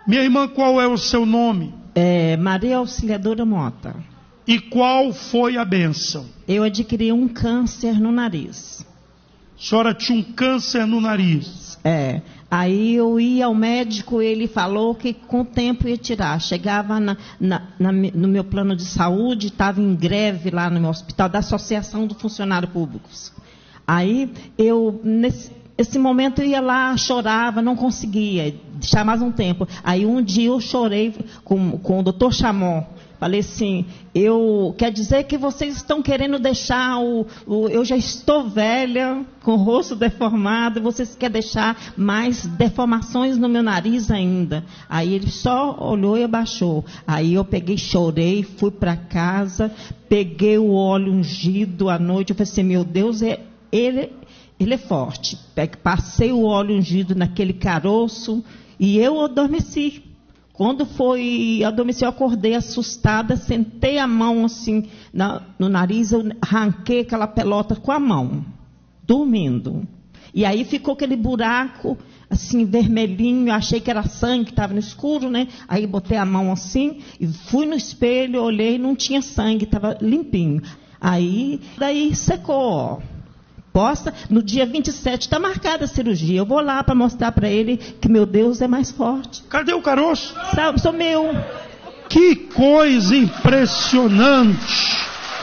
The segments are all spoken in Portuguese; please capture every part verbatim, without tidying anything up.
Minha irmã, qual é o seu nome? É, Maria Auxiliadora Mota. E qual foi a bênção? Eu adquiri um câncer no nariz. A senhora tinha um câncer no nariz. É. Aí eu ia ao médico, ele falou que com o tempo ia tirar. Chegava na, na, na, no meu plano de saúde, estava em greve lá no meu hospital, da Associação dos Funcionários Públicos. Aí eu, nesse, nesse momento, eu ia lá, chorava, não conseguia, deixar mais um tempo. Aí um dia eu chorei com, com o doutor Chamon. Falei assim, eu, quer dizer que vocês estão querendo deixar o, o... Eu já estou velha, com o rosto deformado, vocês querem deixar mais deformações no meu nariz ainda. Aí ele só olhou e abaixou. Aí eu peguei, chorei, fui para casa, peguei o óleo ungido à noite. Eu falei assim, meu Deus, é, ele, ele é forte. Passei o óleo ungido naquele caroço e eu adormeci. Quando foi adormecer, eu acordei assustada, sentei a mão assim na, no nariz, eu arranquei aquela pelota com a mão, dormindo. E aí ficou aquele buraco, assim, vermelhinho, achei que era sangue, estava no escuro, né? Aí botei a mão assim, e fui no espelho, olhei, não tinha sangue, estava limpinho. Aí, daí secou, ó. Posta, no dia vinte e sete está marcada a cirurgia. Eu vou lá para mostrar para ele que meu Deus é mais forte. Cadê o caroço? Sabe, sou meu. Que coisa impressionante.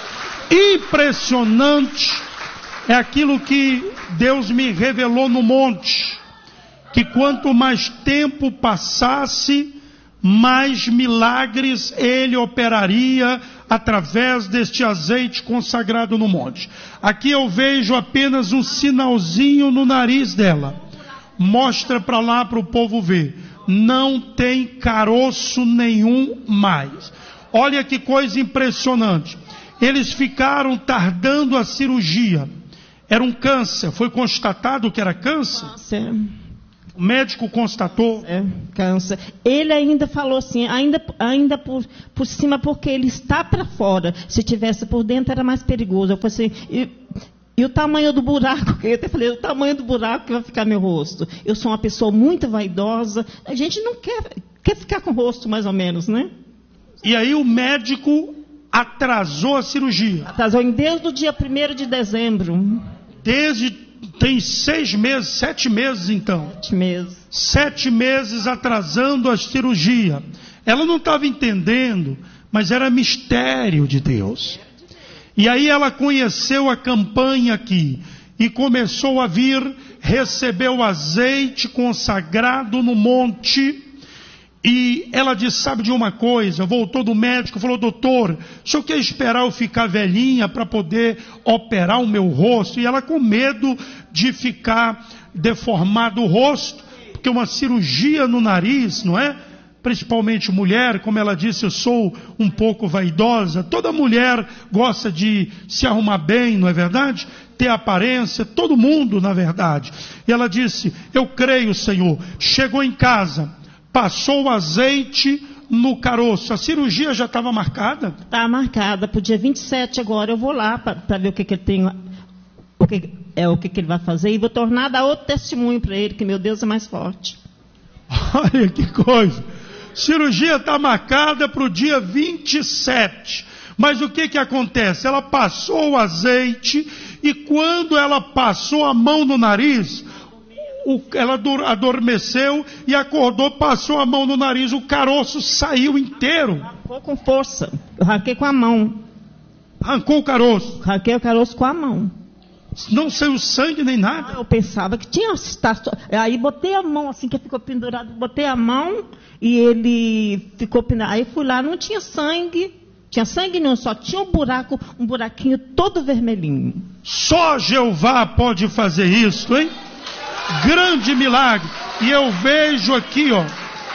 Impressionante é aquilo que Deus me revelou no monte. Que quanto mais tempo passasse, mais milagres Ele operaria através deste azeite consagrado no monte. Aqui eu vejo apenas um sinalzinho no nariz dela. Mostra para lá para o povo ver. Não tem caroço nenhum mais. Olha que coisa impressionante. Eles ficaram tardando a cirurgia. Era um câncer. Foi constatado que era câncer? Câncer. O médico constatou. É, câncer. Ele ainda falou assim, ainda, ainda por, por cima, porque ele está para fora. Se tivesse por dentro, era mais perigoso. Eu falei assim, e, e o tamanho do buraco? Eu até falei, o tamanho do buraco que vai ficar meu rosto. Eu sou uma pessoa muito vaidosa. A gente não quer, quer ficar com o rosto, mais ou menos, né? E aí o médico atrasou a cirurgia. Atrasou desde o dia primeiro de dezembro. Desde... Tem seis meses, sete meses então. Sete meses. Sete meses atrasando a cirurgia. Ela não estava entendendo, mas era mistério de Deus. E aí ela conheceu a campanha aqui. E começou a vir, recebeu o azeite consagrado no monte. E ela disse, sabe de uma coisa? Voltou do médico, falou, doutor, o senhor quer esperar eu ficar velhinha para poder operar o meu rosto? E ela com medo de ficar deformado o rosto, porque uma cirurgia no nariz, não é? Principalmente mulher, como ela disse, eu sou um pouco vaidosa. Toda mulher gosta de se arrumar bem, não é verdade? Ter aparência, todo mundo, na verdade. E ela disse, eu creio, Senhor. Chegou em casa. Passou o azeite no caroço. A cirurgia já estava marcada? Está marcada para o dia vinte e sete agora. Eu vou lá para ver o que, que ele tem, o que, é, o que, que ele vai fazer. E vou tornar, dar outro testemunho para ele, que meu Deus é mais forte. Olha que coisa. Cirurgia está marcada para o dia vinte e sete. Mas o que, que acontece? Ela passou o azeite e quando ela passou a mão no nariz... O, ela adormeceu e acordou, passou a mão no nariz, o caroço saiu inteiro. Arrancou com força. Eu arranquei com a mão. Arrancou o caroço? Arranquei o caroço com a mão. Não saiu sangue nem nada? Ah, eu pensava que tinha... Aí botei a mão assim, que ficou pendurado. Botei a mão e ele ficou pendurado. Aí fui lá, não tinha sangue. Tinha sangue não, só tinha um buraco, um buraquinho todo vermelhinho. Só Jeová pode fazer isso, hein? Grande milagre. E eu vejo aqui, ó,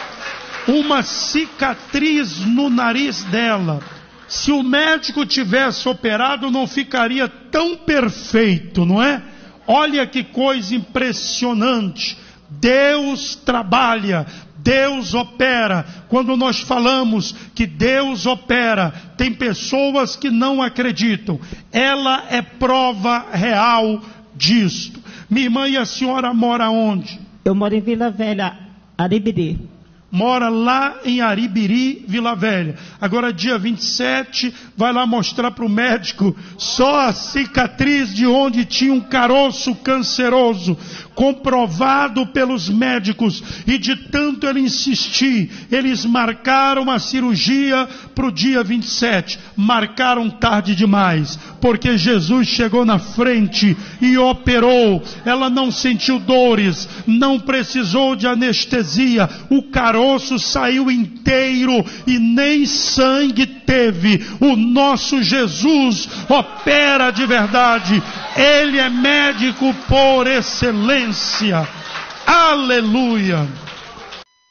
uma cicatriz no nariz dela. Se o médico tivesse operado, não ficaria tão perfeito, não é? Olha que coisa impressionante. Deus trabalha, Deus opera. Quando nós falamos que Deus opera, tem pessoas que não acreditam. Ela é prova real disto. Minha irmã, e a senhora mora onde? Eu moro em Vila Velha, Aribiri. mora lá em Aribiri, Vila Velha. Agora dia vinte e sete, vai lá mostrar para o médico só a cicatriz de onde tinha um caroço canceroso, comprovado pelos médicos, e de tanto ele insistir, eles marcaram a cirurgia para o dia vinte e sete, marcaram tarde demais, porque Jesus chegou na frente e operou. Ela não sentiu dores, não precisou de anestesia, o caroço saiu inteiro e nem sangue teve. O nosso Jesus opera de verdade, Ele é médico por excelência. Aleluia!